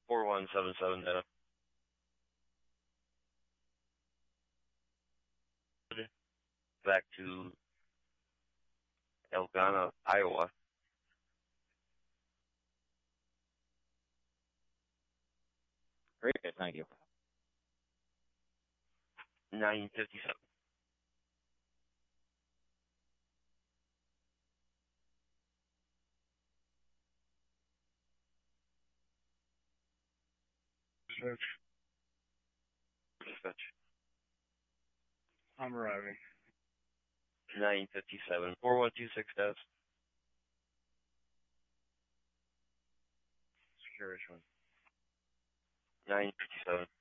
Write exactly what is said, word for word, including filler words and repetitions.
four one seven seven data. Back to Elgana, Iowa. Great, thank you. nine fifty-seven. Dispatch. Dispatch. I'm arriving. nine fifty-seven. four one two six deaths. Secure Richmond. nine fifty-seven.